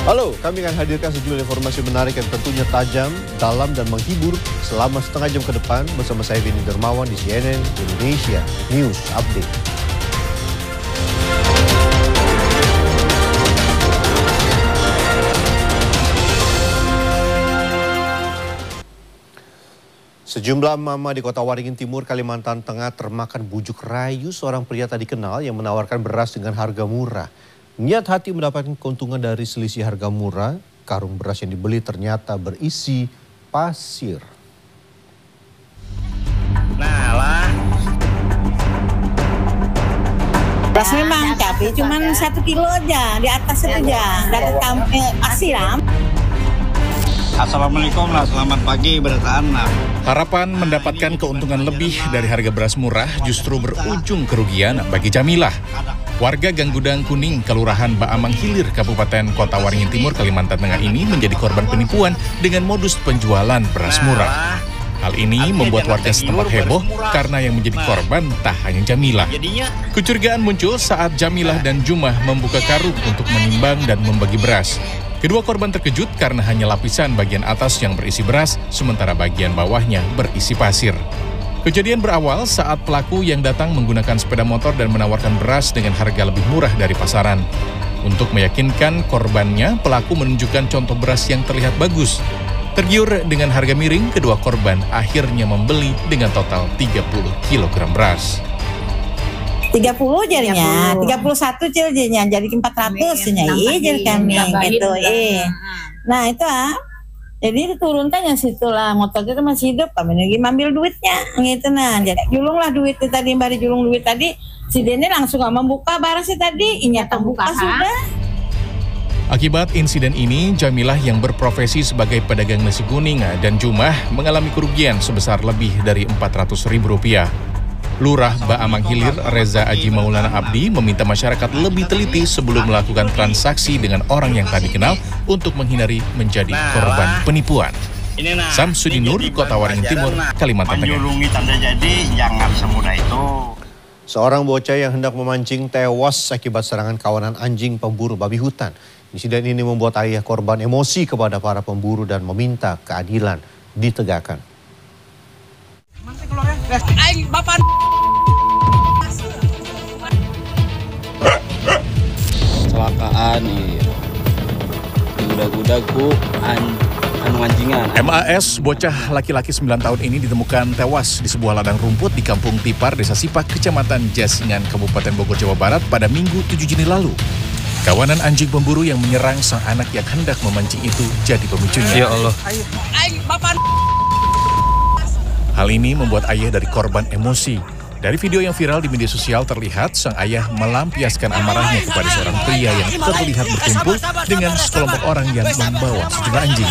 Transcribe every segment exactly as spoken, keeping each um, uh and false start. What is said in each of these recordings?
Halo, kami akan hadirkan sejumlah informasi menarik yang tentunya tajam, dalam, dan menghibur selama setengah jam ke depan bersama saya Benny Dermawan di C N N Indonesia News Update. Sejumlah mama di Kota Waringin Timur, Kalimantan Tengah termakan bujuk rayu seorang pria tak dikenal yang menawarkan beras dengan harga murah. Niat hati mendapatkan keuntungan dari selisih harga murah, karung beras yang dibeli ternyata berisi pasir. Nah lah. Beras memang cabai cuma satu kilo aja, di atas itu aja, dari kampung Asiram. Assalamualaikum lah, selamat pagi berataan lah. Harapan mendapatkan keuntungan lebih dari harga beras murah justru berujung kerugian bagi Jamilah. Warga Gang Gudang Kuning, Kelurahan Baamang Hilir, Kabupaten Kota Waringin Timur, Kalimantan Tengah ini menjadi korban penipuan dengan modus penjualan beras murah. Hal ini membuat warga setempat heboh karena yang menjadi korban tak hanya Jamilah. Kecurigaan muncul saat Jamilah dan Jumah membuka karung untuk menimbang dan membagi beras. Kedua korban terkejut karena hanya lapisan bagian atas yang berisi beras, sementara bagian bawahnya berisi pasir. Kejadian berawal saat pelaku yang datang menggunakan sepeda motor dan menawarkan beras dengan harga lebih murah dari pasaran. Untuk meyakinkan korbannya, pelaku menunjukkan contoh beras yang terlihat bagus. Tergiur dengan harga miring, kedua korban akhirnya membeli dengan total tiga puluh kilogram beras. tiga puluh jadinya, tiga puluh satu jadinya, jadi empat ratus nya jadi kami gitu. Eh. Nah itu ah, jadi diturunkan yang situlah motor itu masih hidup, kami lagi ambil duitnya gitu. Nah jadi julung lah duit tadi, mbak julung duit tadi, si Dene langsung gak membuka barasnya tadi, inya terbuka sudah. Akibat insiden ini, Jamilah yang berprofesi sebagai pedagang nasi kuning dan Jumah mengalami kerugian sebesar lebih dari empat ratus ribu rupiah. Lurah Baamang Hilir Reza Aji Maulana Abdi meminta masyarakat lebih teliti sebelum melakukan transaksi dengan orang yang tak dikenal untuk menghindari menjadi korban penipuan. Samsudin Nur, Kota Waringin Timur, Kalimantan Tengah. Menjulungi tanda jadi jangan semudah itu. Seorang bocah yang hendak memancing tewas akibat serangan kawanan anjing pemburu babi hutan. Insiden ini membuat ayah korban emosi kepada para pemburu dan meminta keadilan ditegakkan. Kecelakaan iya. Gudak-gudak ku an anu anjingan. M A S, bocah laki-laki sembilan tahun ini ditemukan tewas di sebuah ladang rumput di Kampung Tipar, Desa Sipak, Kecamatan Jasingan, Kabupaten Bogor, Jawa Barat pada Minggu tujuh Juni lalu. Kawanan anjing pemburu yang menyerang sang anak yang hendak memancing itu jadi pemicunya. Ya Allah. Hal ini membuat ayah dari korban emosi. Dari video yang viral di media sosial terlihat sang ayah melampiaskan amarahnya kepada seorang pria yang terlihat berkumpul dengan sekelompok orang yang membawa sejumlah anjing.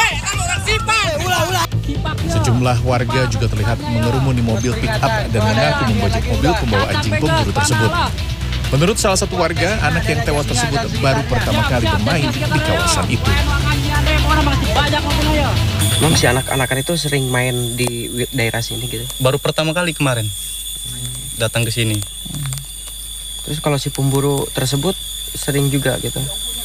Sejumlah warga juga terlihat mengerumuni mobil pick-up dan mengaku membajak mobil pembawa anjing pemburu tersebut. Menurut salah satu warga, anak yang tewas tersebut baru pertama kali bermain di kawasan itu. Memang si anak-anakan itu sering main di daerah sini gitu? Baru pertama kali kemarin datang ke sini. Terus kalau si pemburu tersebut sering juga gitu?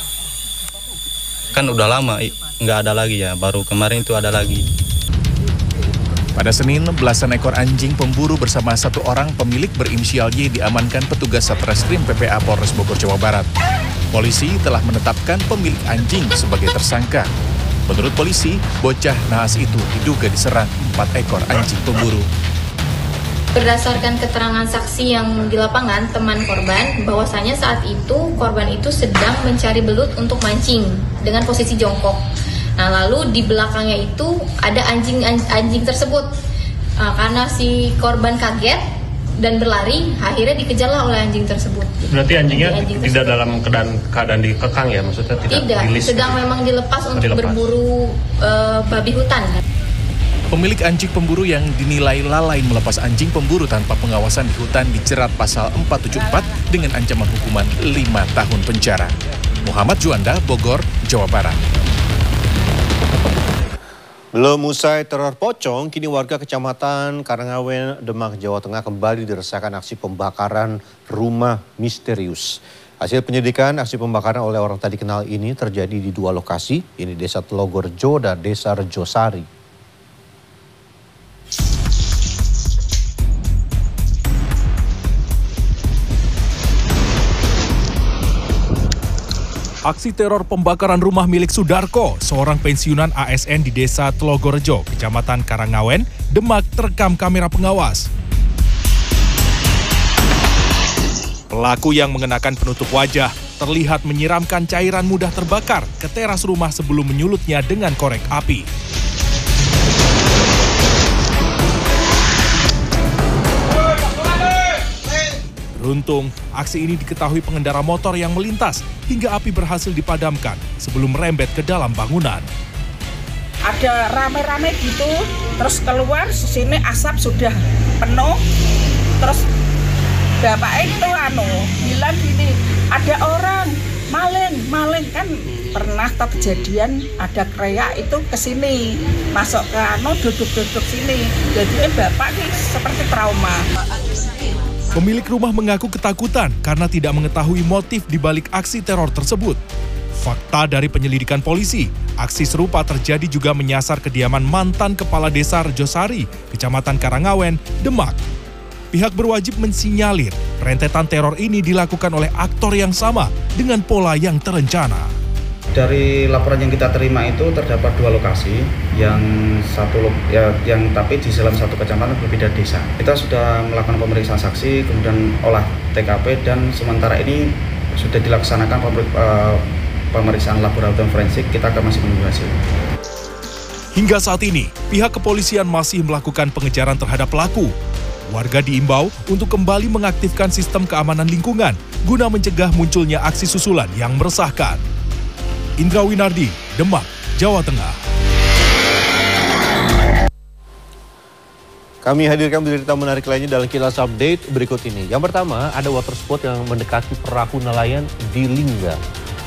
Kan udah lama nggak ada lagi ya, baru kemarin itu ada lagi. Pada Senin, belasan ekor anjing pemburu bersama satu orang pemilik berinisial Y diamankan petugas Satreskrim P P A Polres Bogor, Jawa Barat. Polisi telah menetapkan pemilik anjing sebagai tersangka. Menurut polisi, bocah nahas itu diduga diserang empat ekor anjing pemburu. Berdasarkan keterangan saksi yang di lapangan, teman korban, bahwasanya saat itu korban itu sedang mencari belut untuk mancing dengan posisi jongkok. Nah, lalu di belakangnya itu ada anjing anjing tersebut. Nah, karena si korban kaget dan berlari, akhirnya dikejarlah oleh anjing tersebut. Berarti anjingnya anjing tidak dalam keadaan keadaan dikekang ya, maksudnya tidak? Tidak, rilis, sedang gitu. Memang dilepas untuk dilepas. berburu uh, babi hutan. Pemilik anjing pemburu yang dinilai lalai melepas anjing pemburu tanpa pengawasan di hutan dijerat pasal empat tujuh empat dengan ancaman hukuman lima tahun penjara. Muhammad Juanda, Bogor, Jawa Barat. Belum usai teror pocong, kini warga Kecamatan Karangawen, Demak, Jawa Tengah kembali dirasakan aksi pembakaran rumah misterius. Hasil penyidikan aksi pembakaran oleh orang tadi kenal ini terjadi di dua lokasi, ini Desa Telogorejo dan Desa Rejosari. Aksi teror pembakaran rumah milik Sudarko, seorang pensiunan A S N di Desa Telogorejo, Kecamatan Karangawen, Demak, terekam kamera pengawas. Pelaku yang mengenakan penutup wajah terlihat menyiramkan cairan mudah terbakar ke teras rumah sebelum menyulutnya dengan korek api. Beruntung, aksi ini diketahui pengendara motor yang melintas hingga api berhasil dipadamkan sebelum merembet ke dalam bangunan. Ada rame-rame gitu, terus keluar sini asap sudah penuh, terus bapak itu anu bilang gini, ada orang maling, maling kan pernah kejadian ada kreak itu ke sini, masuk ke anu duduk-duduk sini, jadi bapak ini seperti trauma. Pemilik rumah mengaku ketakutan karena tidak mengetahui motif di balik aksi teror tersebut. Fakta dari penyelidikan polisi, aksi serupa terjadi juga menyasar kediaman mantan Kepala Desa Rejosari, Kecamatan Karangawen, Demak. Pihak berwajib mensinyalir rentetan teror ini dilakukan oleh aktor yang sama dengan pola yang terencana. Dari laporan yang kita terima itu terdapat dua lokasi, yang satu ya, yang tapi di dalam satu kecamatan berbeda desa. Kita sudah melakukan pemeriksaan saksi, kemudian olah T K P dan sementara ini sudah dilaksanakan pemeriksaan laboratorium forensik. Kita akan masih menunggu hasil. Hingga saat ini, pihak kepolisian masih melakukan pengejaran terhadap pelaku. Warga diimbau untuk kembali mengaktifkan sistem keamanan lingkungan guna mencegah munculnya aksi susulan yang meresahkan. Indra Winardi, Demak, Jawa Tengah. Kami hadirkan berita menarik lainnya dalam Kilas Update berikut ini. Yang pertama, ada water sport yang mendekati perahu nelayan di Lingga.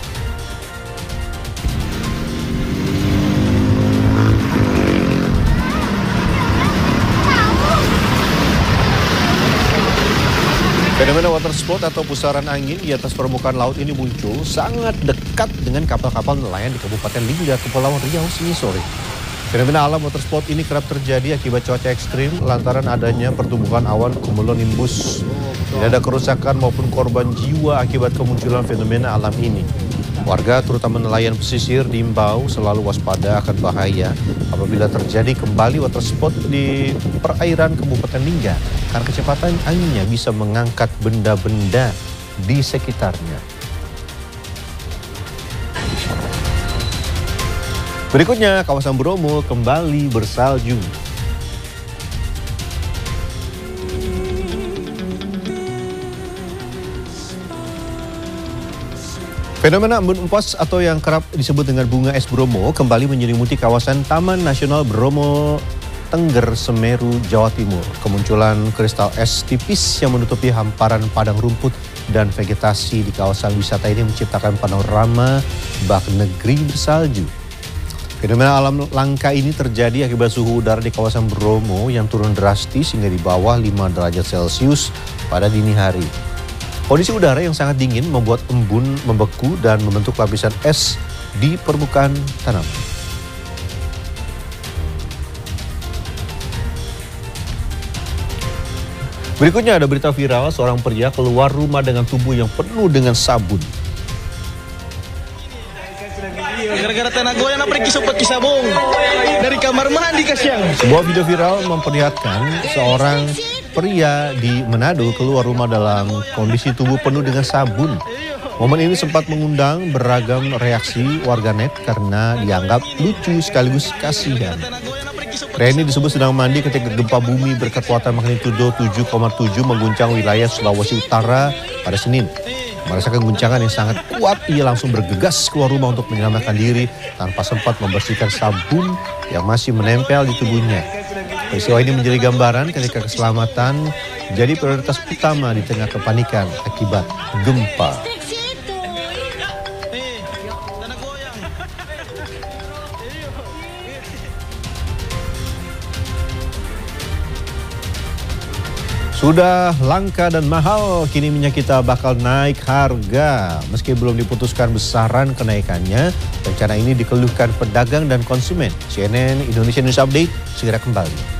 Fenomena water sport atau pusaran angin di atas permukaan laut ini muncul sangat dekat dengan kapal-kapal nelayan di Kabupaten Lingga, Kepulauan Riau, Senin sore. Fenomena alam water sport ini kerap terjadi akibat cuaca ekstrim lantaran adanya pertumbuhan awan cumulonimbus. Tidak ada kerusakan maupun korban jiwa akibat kemunculan fenomena alam ini. Warga terutama nelayan pesisir diimbau selalu waspada akan bahaya apabila terjadi kembali water sport di perairan Kabupaten Lingga karena kecepatan anginnya bisa mengangkat benda-benda di sekitarnya. Berikutnya, kawasan Bromo kembali bersalju. Fenomena embun empas atau yang kerap disebut dengan bunga es Bromo kembali menyelimuti kawasan Taman Nasional Bromo Tengger, Semeru, Jawa Timur. Kemunculan kristal es tipis yang menutupi hamparan padang rumput dan vegetasi di kawasan wisata ini menciptakan panorama bak negeri bersalju. Fenomena alam langka ini terjadi akibat suhu udara di kawasan Bromo yang turun drastis hingga di bawah lima derajat Celcius pada dini hari. Kondisi udara yang sangat dingin membuat embun membeku dan membentuk lapisan es di permukaan tanaman. Berikutnya ada berita viral seorang pria keluar rumah dengan tubuh yang penuh dengan sabun. Gara-gara tanah goyang apa pergi sobat kisabung dari kamar mandi kasihan. Sebuah video viral memperlihatkan seorang pria di Manado keluar rumah dalam kondisi tubuh penuh dengan sabun. Momen ini sempat mengundang beragam reaksi warganet karena dianggap lucu sekaligus kasihan. Pria ini disebut sedang mandi ketika gempa bumi berkekuatan magnitudo tujuh koma tujuh mengguncang wilayah Sulawesi Utara pada Senin. Merasakan guncangan yang sangat kuat, ia langsung bergegas keluar rumah untuk menyelamatkan diri tanpa sempat membersihkan sabun yang masih menempel di tubuhnya. Peristiwa ini menjadi gambaran ketika keselamatan jadi prioritas utama di tengah kepanikan akibat gempa. Sudah langka dan mahal, kini minyak kita bakal naik harga. Meski belum diputuskan besaran kenaikannya, rencana ini dikeluhkan pedagang dan konsumen. C N N Indonesia News Update segera kembali.